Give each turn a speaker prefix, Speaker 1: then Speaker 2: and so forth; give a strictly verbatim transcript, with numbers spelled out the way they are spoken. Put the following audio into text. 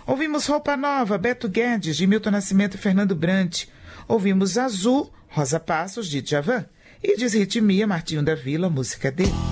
Speaker 1: Ouvimos Roupa Nova, Beto Guedes, de Milton Nascimento e Fernando Brant. Ouvimos Azul, Rosa Passos, de Djavan. E Desritmia, Martinho da Vila, música dele.